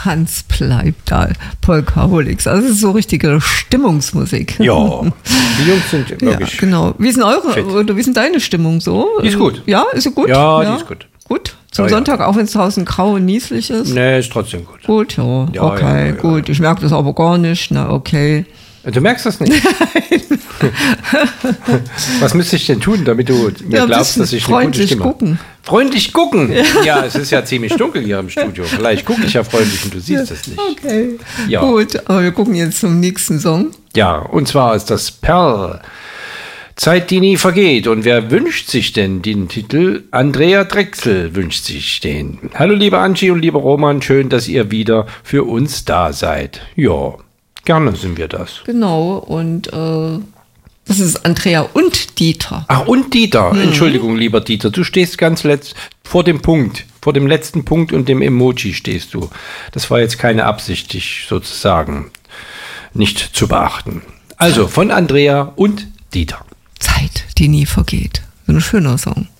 Hans bleibt da, Polkaholics. Also es ist so richtige Stimmungsmusik. Ja, die Jungs sind wirklich. Ja, genau. Wie ist denn deine Stimmung so? Die ist gut. Ja, ist sie gut? Ja, die ist gut. Gut. Zum Sonntag, auch wenn es draußen grau und nieselig ist? Nee, ist trotzdem gut. Gut, ja, okay, gut. Ich merke das aber gar nicht. Na, okay. Du merkst das nicht? Nein. Was müsste ich denn tun, damit du mir glaubst, dass ich eine gute Stimme habe? Freundlich gucken? Ja, es ist ja ziemlich dunkel hier im Studio. Vielleicht gucke ich ja freundlich und du siehst es nicht. Okay, ja. Gut, aber wir gucken jetzt zum nächsten Song. Ja, und zwar ist das Perl. Zeit, die nie vergeht. Und wer wünscht sich denn den Titel? Andrea Drechsel wünscht sich den. Hallo, liebe Angie und lieber Roman, schön, dass ihr wieder für uns da seid. Ja, gerne sind wir das. Genau, und das ist Andrea und Dieter. Ach, und Dieter. Entschuldigung, lieber Dieter, du stehst ganz vor dem Punkt. Vor dem letzten Punkt und dem Emoji stehst du. Das war jetzt keine Absicht, dich sozusagen nicht zu beachten. Also von Andrea und Dieter. Zeit, die nie vergeht. So ein schöner Song.